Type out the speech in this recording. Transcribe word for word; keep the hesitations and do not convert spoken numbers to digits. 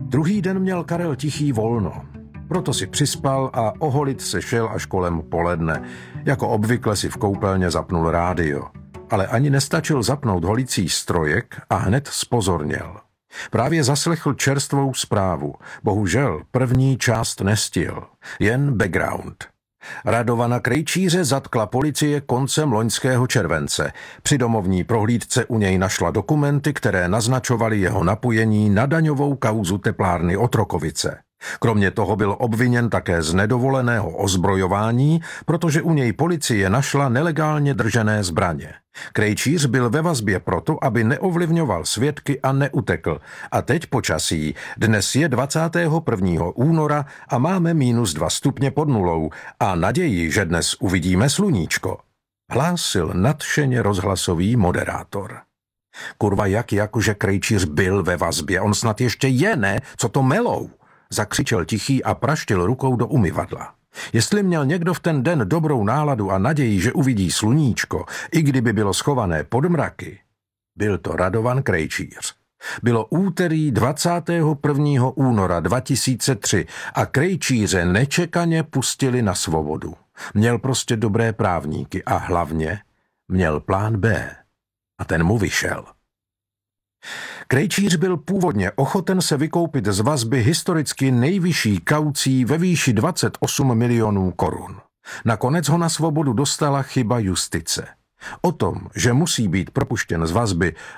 Druhý den měl Karel Tichý volno. Proto si přispal a oholit se šel až kolem poledne. Jako obvykle si v koupelně zapnul rádio. Ale ani nestačil zapnout holicí strojek a hned zpozorněl. Právě zaslechl čerstvou zprávu. Bohužel první část nestihl. Jen background. Radovana Krejčíře zatkla policie koncem loňského července. Při domovní prohlídce u něj našla dokumenty, které naznačovaly jeho napojení na daňovou kauzu teplárny Otrokovice. Kromě toho byl obviněn také z nedovoleného ozbrojování, protože u něj policie našla nelegálně držené zbraně. Krejčíř byl ve vazbě proto, aby neovlivňoval svědky a neutekl. A teď počasí. Dnes je dvacátého prvního února a máme minus dva stupně pod nulou a naději, že dnes uvidíme sluníčko. Hlásil nadšeně rozhlasový moderátor. Kurva, jak jakože Krejčíř byl ve vazbě, on snad ještě je, ne? Co to melou? Zakřičel Tichý a praštil rukou do umyvadla. Jestli měl někdo v ten den dobrou náladu a naději, že uvidí sluníčko, i kdyby bylo schované pod mraky, byl to Radovan Krejčíř. Bylo úterý dvacátého prvního února dva tisíce tři a Krejčíře nečekaně pustili na svobodu. Měl prostě dobré právníky a hlavně měl plán B. A ten mu vyšel. Krejčíř byl původně ochoten se vykoupit z vazby historicky nejvyšší kaucí ve výši dvacet osm milionů korun. Nakonec ho na svobodu dostala chyba justice. O tom, že musí být propuštěn z vazby,